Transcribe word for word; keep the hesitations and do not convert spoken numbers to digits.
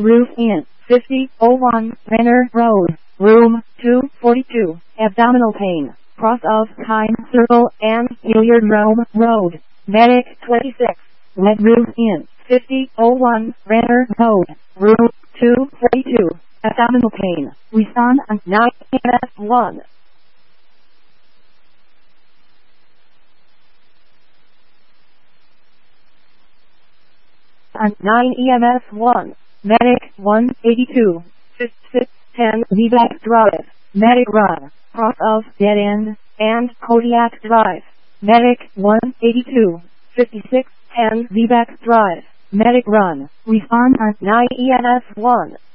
Roof in, fifty oh one, Renner Road, room two forty-two, abdominal pain, cross of Kine Circle and Hilliard Rome Road, medic twenty-six, lead roof in, fifty oh one, Renner Road, room two forty-two, abdominal pain, respond on nine E M S one. On nine E M S one, medic one eighty-two, fifty-six ten V BAC Drive, medic run, cross of Dead End and Kodiak Drive, medic one eighty-two, fifty-six ten V BAC Drive, medic run, respond on nine E M S one.